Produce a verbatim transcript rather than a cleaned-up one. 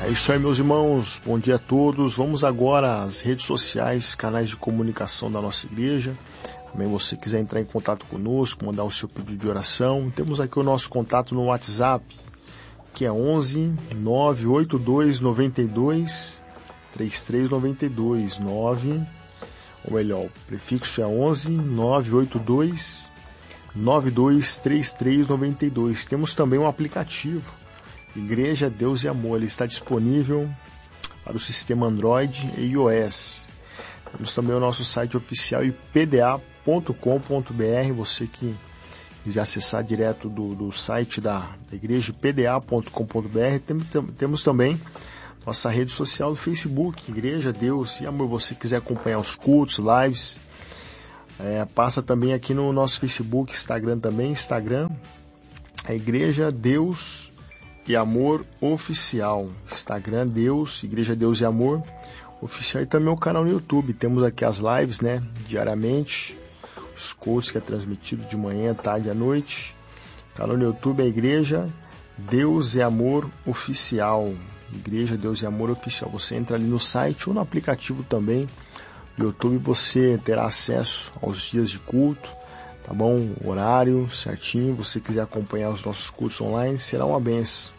É isso aí, meus irmãos, bom dia a todos. Vamos agora às redes sociais, canais de comunicação da nossa igreja. Também você quiser entrar em contato conosco, mandar o seu pedido de oração, temos aqui o nosso contato no WhatsApp, que é onze nove oito dois nove dois três três nove dois nove, ou melhor, o prefixo é onze nove oito dois nove dois três três nove dois. Temos também um aplicativo, Igreja Deus e Amor, ele está disponível para o sistema Android e iOS. Temos também o nosso site oficial i p d a ponto com ponto b r, você que quiser acessar direto do, do site da, da igreja, i p d a ponto com ponto b r. Tem, tem, temos também nossa rede social do Facebook, Igreja Deus e Amor, você quiser acompanhar os cultos, lives, é, passa também aqui no nosso Facebook, Instagram também, Instagram, a Igreja Deus e Amor Oficial, Instagram Deus, Igreja Deus e Amor Oficial, e também o canal no YouTube. Temos aqui as lives, né, diariamente, os cultos que é transmitido de manhã, tarde e à noite. O canal no YouTube é Igreja Deus e Amor Oficial, Igreja Deus e Amor Oficial. Você entra ali no site ou no aplicativo também do YouTube, você terá acesso aos dias de culto, tá bom? O horário certinho, você quiser acompanhar os nossos cultos online, será uma benção.